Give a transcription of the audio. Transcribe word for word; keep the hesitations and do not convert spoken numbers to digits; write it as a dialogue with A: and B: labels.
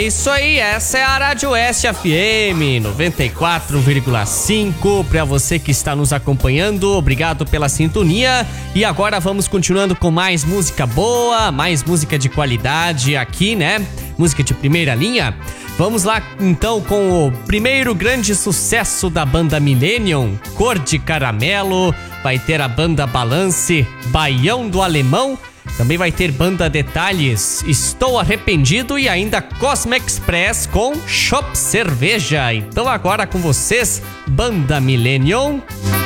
A: isso aí, essa é a Rádio Oeste F M noventa e quatro vírgula cinco. Para você que está nos acompanhando, obrigado pela sintonia. E agora vamos continuando com mais música boa, mais música de qualidade aqui, né? Música de primeira linha. Vamos lá então com o primeiro grande sucesso da banda Millennium, Cor de Caramelo. Vai ter a banda Balance, Baião do Alemão. Também vai ter banda Detalhes, Estou Arrependido, e ainda Cosmo Express com Shop Cerveja. Então agora com vocês, banda Millennium.